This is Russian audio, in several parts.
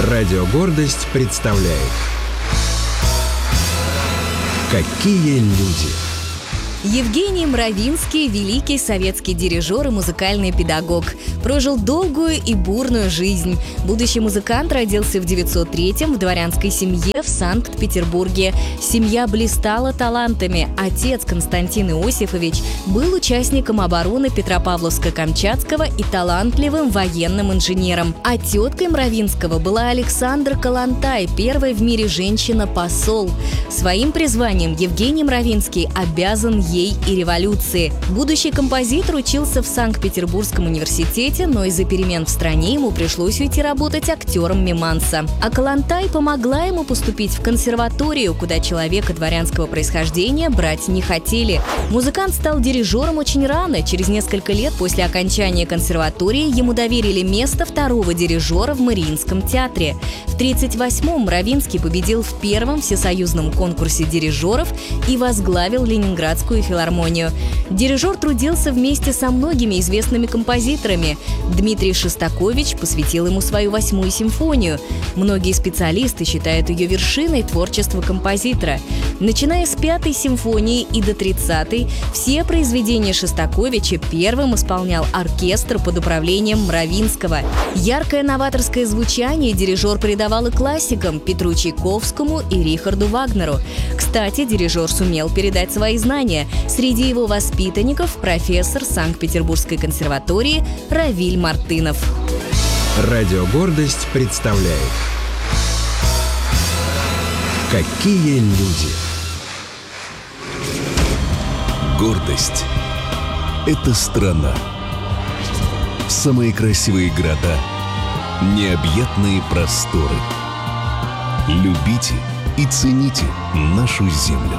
Радио «Гордость» представляет «Какие люди». Евгений Мравинский – великий советский дирижер и музыкальный педагог. Прожил долгую и бурную жизнь. Будущий музыкант родился в 903-м в дворянской семье в Санкт-Петербурге. Семья блистала талантами. Отец Константин Иосифович был участником обороны Петропавловска-Камчатского и талантливым военным инженером. А теткой Мравинского была Александра Калантай, первая в мире женщина-посол. Своим призванием Евгений Мравинский обязан ей и революции. Будущий композитор учился в Санкт-Петербургском университете, но из-за перемен в стране ему пришлось уйти работать актером миманса. А Калантай помогла ему поступить в консерваторию, куда человека дворянского происхождения брать не хотели. Музыкант стал дирижером очень рано. Через несколько лет после окончания консерватории ему доверили место второго дирижера в Мариинском театре. В 1938-м Мравинский победил в первом всесоюзном конкурсе дирижеров и возглавил Ленинградскую филармонию. Дирижер трудился вместе со многими известными композиторами. Дмитрий Шостакович посвятил ему свою 8-ю симфонию. Многие специалисты считают ее вершиной творчества композитора. Начиная с 5-й симфонии и до 30-й, все произведения Шостаковича первым исполнял оркестр под управлением Мравинского. Яркое новаторское звучание дирижер придавал и классикам Петру Чайковскому и Рихарду Вагнеру. Кстати, дирижер сумел передать свои знания. Среди его воспитанников профессор Санкт-Петербургской консерватории Равиль Мартынов. Радио «Гордость» представляет «Какие люди». Гордость – это страна. Самые красивые города, необъятные просторы. Любите и цените нашу землю.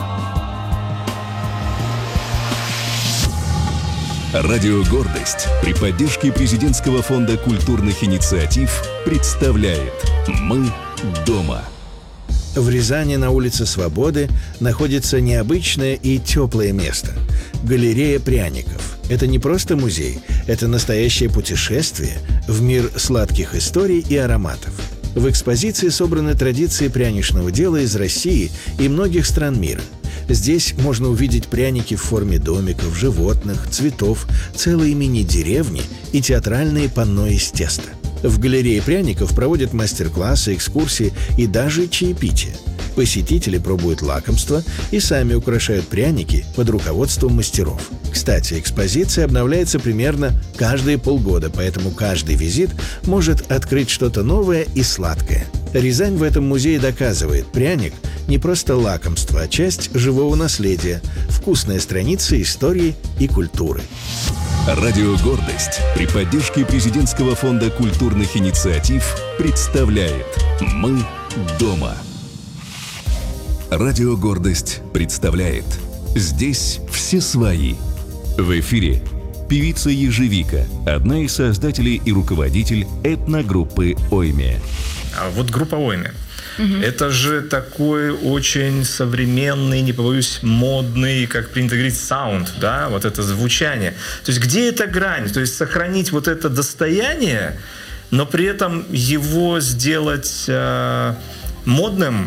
Радио «Гордость» при поддержке Президентского фонда культурных инициатив представляет «Мы дома». В Рязани на улице Свободы находится необычное и теплое место – галерея пряников. Это не просто музей, это настоящее путешествие в мир сладких историй и ароматов. В экспозиции собраны традиции пряничного дела из России и многих стран мира. Здесь можно увидеть пряники в форме домиков, животных, цветов, целые мини-деревни и театральные панно из теста. В галерее пряников проводят мастер-классы, экскурсии и даже чаепитие. Посетители пробуют лакомства и сами украшают пряники под руководством мастеров. Кстати, экспозиция обновляется примерно каждые полгода, поэтому каждый визит может открыть что-то новое и сладкое. Рязань в этом музее доказывает: пряник – не просто лакомство, а часть живого наследия, вкусная страница истории и культуры. Радио «Гордость» при поддержке Президентского фонда культурных инициатив представляет «Мы дома». Радио «Гордость» представляет «Здесь все свои». В эфире певица Ежевика, одна из создателей и руководитель этногруппы «Ойме». А вот группа «Ойме». Это же такой очень современный, не побоюсь, модный, как принято говорить, саунд, да, вот это звучание. То есть где эта грань? То есть сохранить вот это достояние, но при этом его сделать модным,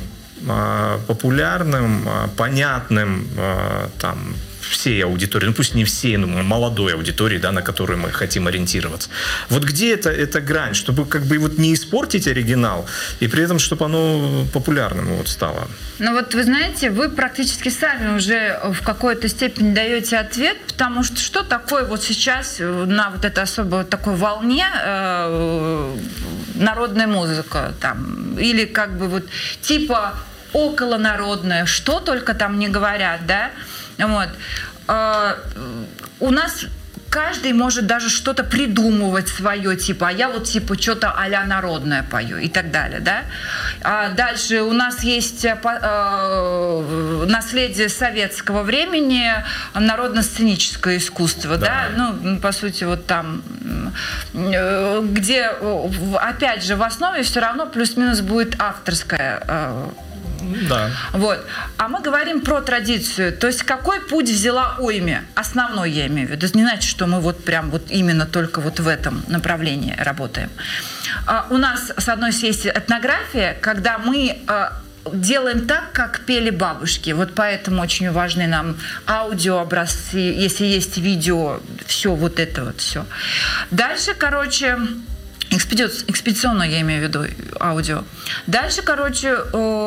популярным, понятным, там, всей аудитории, ну пусть не всей, но молодой аудитории, да, на которую мы хотим ориентироваться. Вот где эта грань, чтобы как бы вот не испортить оригинал, и при этом, чтобы оно популярным вот стало? Ну вот вы знаете, вы практически сами уже в какой-то степени даете ответ, потому что такое вот сейчас на вот этой особой вот такой волне народная музыка там, или как бы вот типа околонародная, что только там не говорят, да? Вот. У нас каждый может даже что-то придумывать свое, типа, а я вот типа что-то а-ля народное пою и так далее, да. А дальше у нас есть наследие советского времени, народно-сценическое искусство, да, ну, по сути, вот там, где, опять же, в основе все равно плюс-минус будет авторская Да. Вот. А мы говорим про традицию. То есть какой путь взяла Ойми? Основной, я имею в виду. Это не значит, что мы вот прям вот именно только вот в этом направлении работаем. У нас, с одной стороны, есть этнография, когда мы делаем так, как пели бабушки. Вот поэтому очень важны нам аудиообразцы, если есть видео, все вот это вот все. Дальше, короче, экспедиционно, я имею в виду, аудио. Дальше, короче,